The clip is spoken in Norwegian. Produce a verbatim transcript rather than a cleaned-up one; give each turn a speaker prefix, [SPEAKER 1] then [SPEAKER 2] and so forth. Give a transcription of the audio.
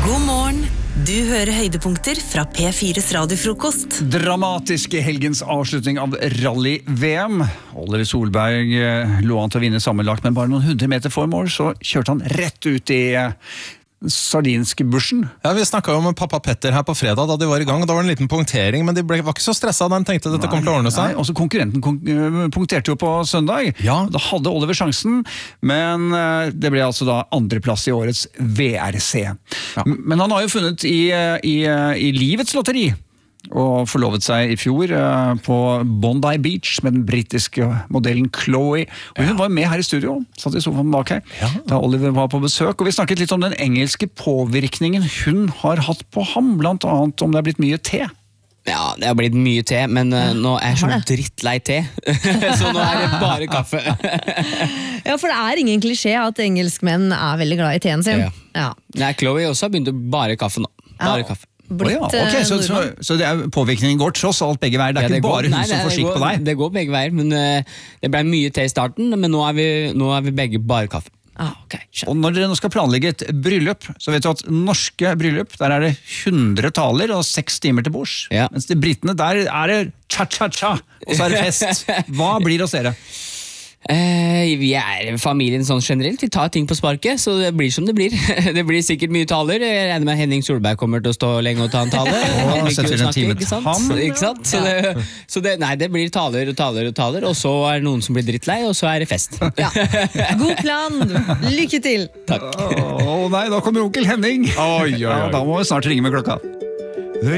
[SPEAKER 1] God morgen. Du hører høydepunkter fra P fires radiofrokost.
[SPEAKER 2] Dramatisk i helgens avslutning av rally-V M. Oliver Solberg eh, lå an til å vinne sammenlagt, men bare noen hundre meter for mål, så kjørte han rett ut i eh, sardinske bushen.
[SPEAKER 3] Ja, vi snakket jo med pappa Petter her på fredag da de var i gang, og da var det en liten punktering, men de ble, var ikke så stresset, de tenkte dette kom til å ordne seg.
[SPEAKER 2] Nei, også konkurrenten kon punkterte jo på søndag.
[SPEAKER 3] Ja.
[SPEAKER 2] Da hadde Oliver sjansen, men eh, det ble altså da andreplass i årets V R C.
[SPEAKER 3] Ja.
[SPEAKER 2] Men han har jo funnet i, i, i livets lotteri, og forlovet seg i fjor uh, på Bondi Beach med den britiske modellen Chloe. Og hun ja. var med her i studio, satt i sofaen bak her, ja. da Oliver var på besøk. Og vi snakket litt om den engelske påvirkningen hun har hatt på ham, blant annet om det er blitt mye te.
[SPEAKER 4] Ja, det har blitt mye te, men uh, nå er jeg så drittlei te. Så nå er det bare kaffe.
[SPEAKER 5] Ja, for det er ingen klisjé at engelskmenn er veldig glad i teen sin.
[SPEAKER 4] Ja.
[SPEAKER 5] Ja.
[SPEAKER 4] Nei, Chloe også har begynt å bare kaffe nå. Bare
[SPEAKER 5] Ja.
[SPEAKER 4] kaffe.
[SPEAKER 5] Blitt,
[SPEAKER 2] oh ja, okay, så, så, så det er, påvirkningen går tross alt begge veier. Det er
[SPEAKER 4] Ja, det
[SPEAKER 2] ikke
[SPEAKER 4] går-
[SPEAKER 2] bare hun
[SPEAKER 4] nei,
[SPEAKER 2] som
[SPEAKER 4] nei,
[SPEAKER 2] får
[SPEAKER 4] det
[SPEAKER 2] skikk
[SPEAKER 4] går-
[SPEAKER 2] på deg.
[SPEAKER 4] Det går begge veier, men uh, det ble mye te i starten, men nå er vi, nå er vi begge bare kaffe.
[SPEAKER 5] Ah, ok, skjønner.
[SPEAKER 2] Og når dere nå skal planlegge et bryllup, så vet du at norske bryllup, der er det hundre taler og seks timer til bords.
[SPEAKER 4] Ja.
[SPEAKER 2] Mens de brittene, der er det cha-cha-cha, og så er det fest. Hva blir hos dere?
[SPEAKER 4] Eh, vi er familien sånn generelt, vi tar ting på sparket, så det blir som det blir. Det blir sikkert mye taler. Jeg regner med Henning Solberg kommer til å stå lenge og ta en tale. Han liker
[SPEAKER 2] setter
[SPEAKER 4] å
[SPEAKER 2] en
[SPEAKER 4] snakke,
[SPEAKER 2] time
[SPEAKER 4] ikke
[SPEAKER 2] til
[SPEAKER 4] sant?
[SPEAKER 2] ham.
[SPEAKER 4] Ikke sant? Så, det, så det, nei, det blir taler og taler og taler, og så er det noen som blir drittlei, og så er det fest.
[SPEAKER 5] Ja. God plan, lykke til!
[SPEAKER 4] Takk.
[SPEAKER 2] Å nei, da kommer onkel Henning.
[SPEAKER 3] Oi, oi, oi.
[SPEAKER 2] Ja, da må vi snart ringe med klokka.